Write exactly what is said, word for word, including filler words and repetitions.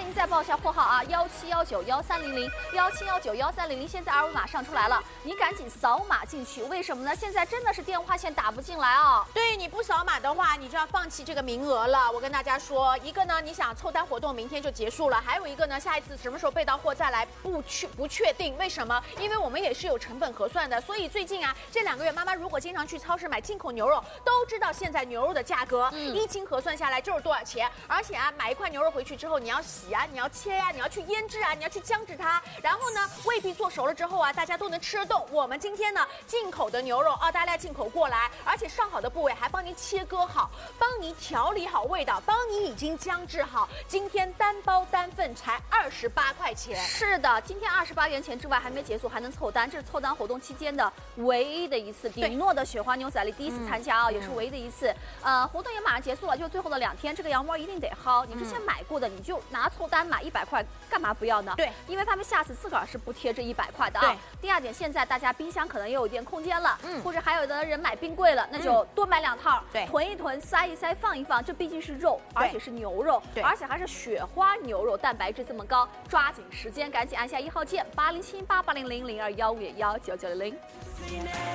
您再报一下货号啊，幺七幺九幺三零零，幺七幺九幺三零零，现在二维码上出来了，你赶紧扫码进去。为什么呢？现在真的是电话线打不进来啊。 对，你不扫码的话，你就要放弃这个名额了。我跟大家说，一个呢，你想凑单活动明天就结束了；还有一个呢，下一次什么时候备到货再来不确不确定。为什么？因为我们也是有成本核算的，所以最近啊，这两个月妈妈如果经常去超市买进口牛肉，都知道现在牛肉的价格，嗯、一斤核算下来就是多少钱。而且啊，买一块牛肉回去之后，你要洗啊，你要切呀、啊，你要去腌制啊，你要去姜制它，然后呢，未必做熟了之后啊，大家都能吃得动。我们今天呢，进口的牛肉，澳大利亚进口过来，而且上好的部位还帮您切割好，帮您调理好味道，帮你已经姜制好。今天单包单份才二十八块钱。 是的，今天二十八元钱之外还没结束，还能凑单，这是凑单活动期间的唯一的一次。迪诺的雪花牛仔力第一次参加啊，嗯、也是唯一的一次。呃，活动也马上结束了，就最后的两天，这个羊窝一定得薅。你之前买过的，你就拿凑单买一百块，干嘛不要呢？ 对， 因为他们下次自个儿是不贴这一百块的啊。第二点，现在大家冰箱可能也有一点空间了，嗯，或者还有的人买冰柜了，那就多买两套，对，囤一囤，塞一塞，放一放。这毕竟是肉，而且是牛肉，对，而且还是雪花牛肉，蛋白质这么高，抓紧时间，赶紧按下一号键，八零七八八零零零二幺五幺九九零零。